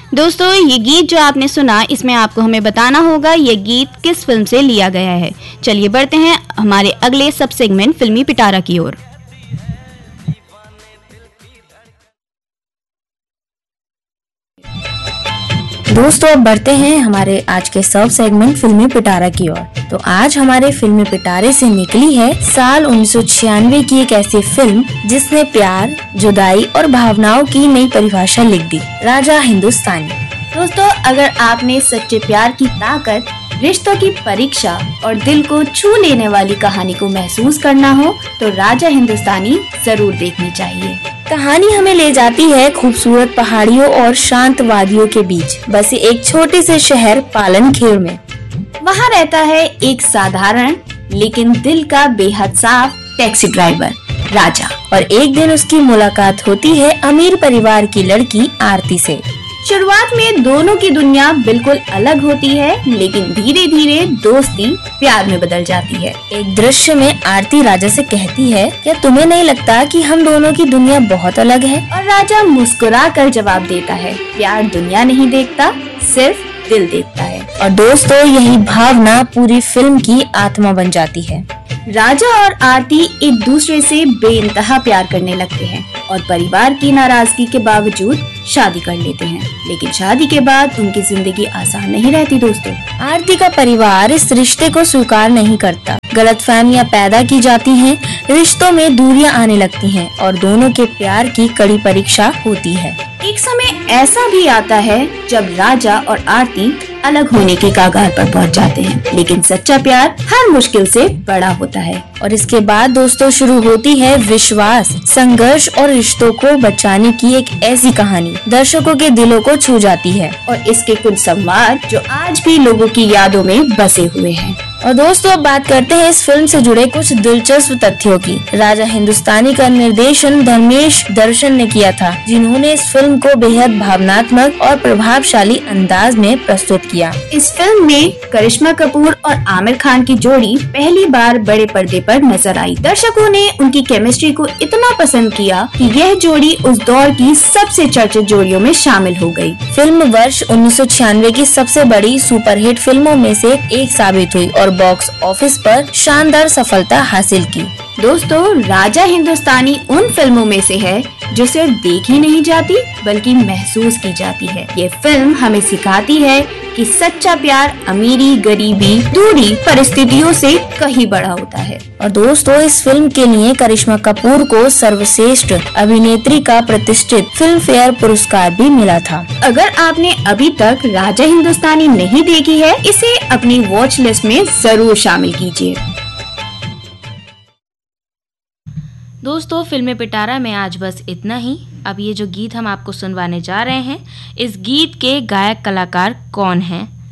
दोस्तों, ये गीत जो आपने सुना, इसमें आपको हमें बताना होगा ये गीत किस फिल्म से लिया गया है। चलिए बढ़ते हैं हमारे अगले सब सेगमेंट फिल्मी पिटारा की ओर। दोस्तों, अब बढ़ते हैं हमारे आज के सब सेगमेंट फिल्मी पिटारा की ओर। तो आज हमारे फिल्मी पिटारे से निकली है साल 1996 की एक ऐसी फिल्म जिसने प्यार, जुदाई और भावनाओं की नई परिभाषा लिख दी, राजा हिंदुस्तानी। दोस्तों, अगर आपने सच्चे प्यार की ताकत, रिश्तों की परीक्षा और दिल को छू लेने वाली कहानी को महसूस करना हो तो राजा हिंदुस्तानी जरूर देखनी चाहिए। कहानी हमें ले जाती है खूबसूरत पहाड़ियों और शांत वादियों के बीच बसे एक छोटे से शहर पालनखेड़ में। वहाँ रहता है एक साधारण लेकिन दिल का बेहद साफ टैक्सी ड्राइवर राजा। और एक दिन उसकी मुलाकात होती है अमीर परिवार की लड़की आरती से। शुरुआत में दोनों की दुनिया बिल्कुल अलग होती है, लेकिन धीरे धीरे दोस्ती प्यार में बदल जाती है। एक दृश्य में आरती राजा से कहती है, क्या तुम्हें नहीं लगता कि हम दोनों की दुनिया बहुत अलग है? और राजा मुस्कुरा कर जवाब देता है, प्यार दुनिया नहीं देखता, सिर्फ दिल देखता है। और दोस्तों, यही भावना पूरी फिल्म की आत्मा बन जाती है। राजा और आरती एक दूसरे से बेइंतहा प्यार करने लगते हैं और परिवार की नाराजगी के बावजूद शादी कर लेते हैं। लेकिन शादी के बाद उनकी जिंदगी आसान नहीं रहती दोस्तों। आरती का परिवार इस रिश्ते को स्वीकार नहीं करता, गलतफहमियां पैदा की जाती हैं, रिश्तों में दूरियां आने लगती हैं और दोनों के प्यार की कड़ी परीक्षा होती है। एक समय ऐसा भी आता है जब राजा और आरती अलग होने के कगार पर पहुंच जाते हैं, लेकिन सच्चा प्यार हर मुश्किल से बड़ा होता है। और इसके बाद दोस्तों शुरू होती है विश्वास, संघर्ष और रिश्तों को बचाने की एक ऐसी कहानी दर्शकों के दिलों को छू जाती है। और इसके कुछ संवाद जो आज भी लोगों की यादों में बसे हुए हैं। और दोस्तों, अब बात करते हैं इस फिल्म से जुड़े कुछ दिलचस्प तथ्यों की। राजा हिंदुस्तानी का निर्देशन धर्मेश दर्शन ने किया था, जिन्होंने इस फिल्म को बेहद भावनात्मक और प्रभावशाली अंदाज में प्रस्तुत किया। इस फिल्म में करिश्मा कपूर और आमिर खान की जोड़ी पहली बार बड़े पर्दे पर नजर आई। दर्शकों ने उनकी केमिस्ट्री को इतना पसंद किया कि यह जोड़ी उस दौर की सबसे चर्चित जोड़ियों में शामिल हो गई। फिल्म वर्ष 1996 की सबसे बड़ी सुपरहिट फिल्मों में से एक साबित हुई और बॉक्स ऑफिस पर शानदार सफलता हासिल की। दोस्तों, राजा हिंदुस्तानी उन फिल्मों में से है जो सिर्फ देखी नहीं जाती बल्कि महसूस की जाती है। ये फिल्म हमें सिखाती है कि सच्चा प्यार अमीरी, गरीबी, दूरी, परिस्थितियों से कहीं बड़ा होता है। और दोस्तों, इस फिल्म के लिए करिश्मा कपूर को सर्वश्रेष्ठ अभिनेत्री का प्रतिष्ठित फिल्म फेयर पुरस्कार भी मिला था। अगर आपने अभी तक राजा हिंदुस्तानी नहीं देखी है, इसे अपनी वॉच लिस्ट में जरूर शामिल कीजिए। दोस्तों, फिल्मी पिटारा में आज बस इतना ही। अब ये जो गीत हम आपको सुनवाने जा रहे हैं, इस गीत के गायक कलाकार कौन हैं